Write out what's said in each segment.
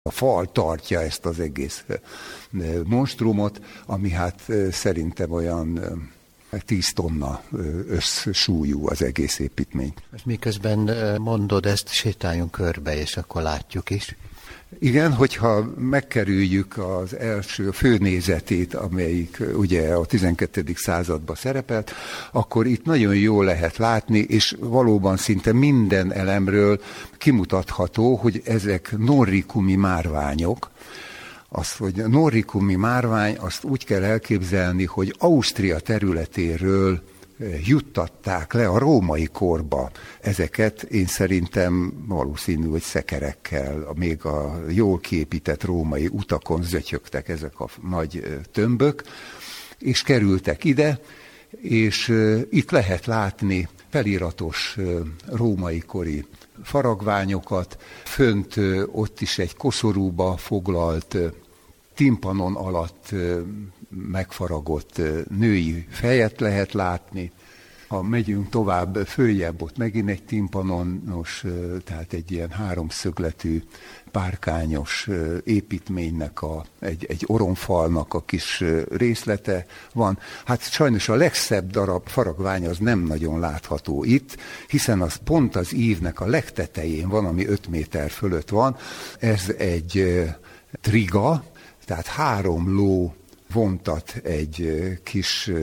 A fal tartja ezt az egész monstrumot, ami hát szerintem olyan 10 tonna összsúlyú az egész építmény. Most miközben mondod ezt, sétáljunk körbe, és akkor látjuk is. Igen, hogyha megkerüljük az első főnézetét, amelyik ugye a 12. században szerepelt, akkor itt nagyon jól lehet látni, és valóban szinte minden elemről kimutatható, hogy ezek norrikumi márványok. Azt, hogy norrikumi márvány, azt úgy kell elképzelni, hogy Ausztria területéről juttatták le a római korba ezeket, én szerintem valószínű, hogy szekerekkel, még a jól kiépített római utakon zötyögtek ezek a nagy tömbök, és kerültek ide, és itt lehet látni feliratos római kori faragványokat, fönt ott is egy koszorúba foglalt, timpanon alatt megfaragott női fejet lehet látni. Ha megyünk tovább, följebb, ott megint egy timpanonos, tehát egy ilyen háromszögletű, párkányos építménynek, egy oromfalnak a kis részlete van. Hát sajnos a legszebb darab faragvány az nem nagyon látható itt, hiszen az pont az ívnek a legtetején van, ami 5 méter fölött van. Ez egy triga, tehát 3 ló vontat egy kis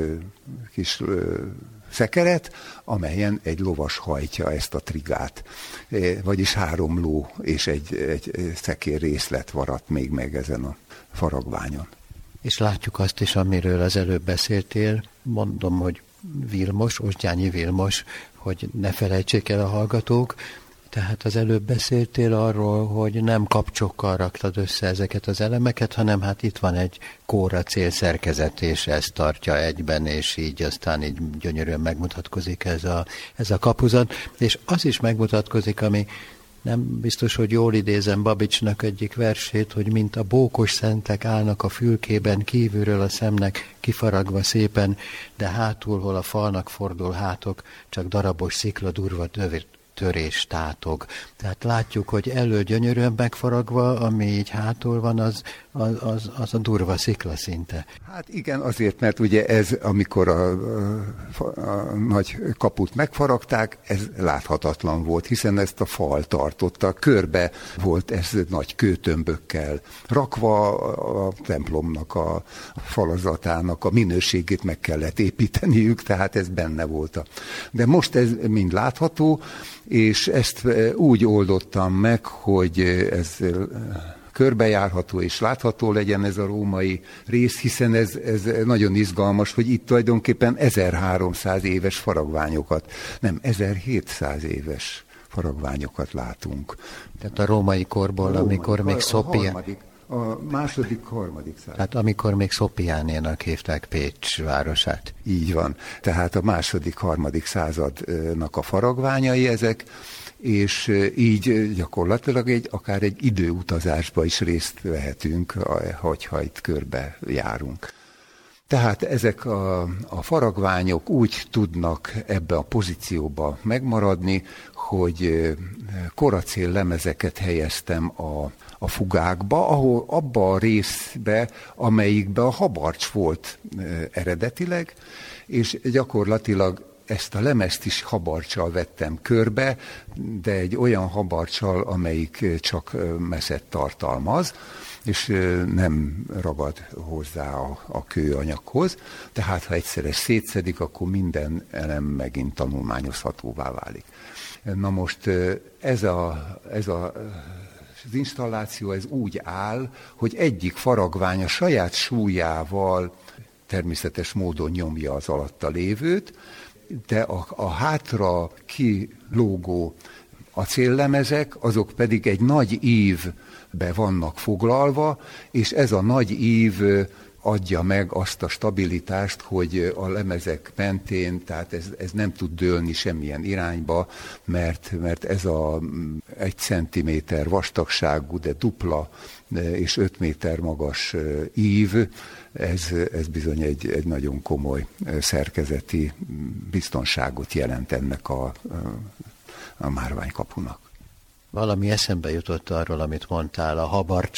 szekeret, amelyen egy lovas hajtja ezt a trigát. Vagyis 3 ló és egy szekér részlet maradt még meg ezen a faragványon. És látjuk azt is, amiről az előbb beszéltél, mondom, hogy Vilmos, Osgyányi Vilmos, hogy ne felejtsék el a hallgatók. Tehát az előbb beszéltél arról, hogy nem kapcsokkal raktad össze ezeket az elemeket, hanem hát itt van egy kóracél szerkezet, és ez tartja egyben, és így aztán így gyönyörűen megmutatkozik ez a kapuzat. És az is megmutatkozik, ami nem biztos, hogy jól idézem Babicsnak egyik versét, hogy mint a bókos szentek állnak a fülkében, kívülről a szemnek kifaragva szépen, de hátul, hol a falnak fordul hátok, csak darabos szikla durva törés tátog. Tehát látjuk, hogy elő gyönyörűen megfaragva, ami így hátul van, az a durva szikla szinte. Hát igen, azért, mert ugye ez, amikor a nagy kaput megfaragták, ez láthatatlan volt, hiszen ezt a fal tartotta, körbe volt ez nagy kőtömbökkel rakva, a templomnak, a falazatának a minőségét meg kellett építeniük, tehát ez benne volt. De most ez mind látható, és ezt úgy oldottam meg, hogy ez körbejárható és látható legyen ez a római rész, hiszen ez nagyon izgalmas, hogy itt tulajdonképpen 1300 éves faragványokat, nem 1700 éves faragványokat látunk. Tehát a római korból, amikor még A második, harmadik század. Tehát amikor még Szopiánénak hívták Pécs városát. Így van. Tehát a második, harmadik századnak a faragványai ezek, és így gyakorlatilag akár egy időutazásba is részt vehetünk, hogyha itt körbe járunk. Tehát ezek a faragványok úgy tudnak ebbe a pozícióba megmaradni, hogy koracél lemezeket helyeztem a fugákba, ahol abba a részbe, amelyikbe a habarcs volt eredetileg, és gyakorlatilag ezt a lemezt is habarccsal vettem körbe, de egy olyan habarccsal, amelyik csak meszet tartalmaz, és nem ragad hozzá a kőanyaghoz. Tehát, ha egyszerre szétszedik, akkor minden elem megint tanulmányozhatóvá válik. Na most az installáció ez úgy áll, hogy egyik faragvány a saját súlyával természetes módon nyomja az alatta lévőt, de a hátra kilógó acéllemezek, azok pedig egy nagy ívbe vannak foglalva, és ez a nagy ív adja meg azt a stabilitást, hogy a lemezek mentén, tehát ez nem tud dőlni semmilyen irányba, mert ez a 1 centiméter vastagságú, de dupla és 5 méter magas ív, ez bizony egy nagyon komoly szerkezeti biztonságot jelent ennek a márványkapunak. Valami eszembe jutott arról, amit mondtál, a Habarcs